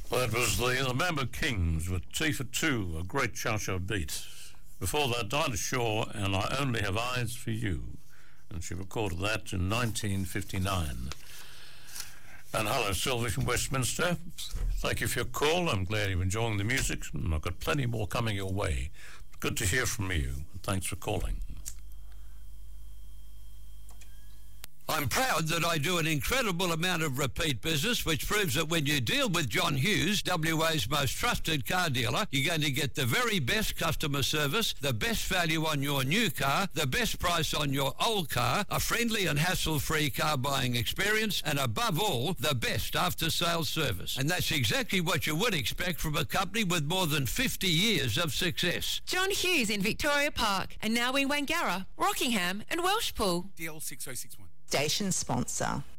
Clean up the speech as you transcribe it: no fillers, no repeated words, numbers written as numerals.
That was the Bamboo Kings with Tea for Two, a great chow-chow beat. Before that, Dinah Shaw and I Only Have Eyes for You, and she recorded that in 1959. And hello, Sylvie from Westminster. Thank you for your call. I'm glad you're enjoying the music, and I've got plenty more coming your way. Good to hear from you, and thanks for calling. I'm proud that I do an incredible amount of repeat business, which proves that when you deal with John Hughes, WA's most trusted car dealer, you're going to get the very best customer service, the best value on your new car, the best price on your old car, a friendly and hassle-free car buying experience, and above all, the best after-sales service. And that's exactly what you would expect from a company with more than 50 years of success. John Hughes in Victoria Park, and now in Wangara, Rockingham and Welshpool. DL6061. Station sponsor.